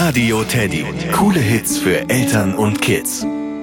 Radio Teddy. Coole Hits für Eltern und Kids.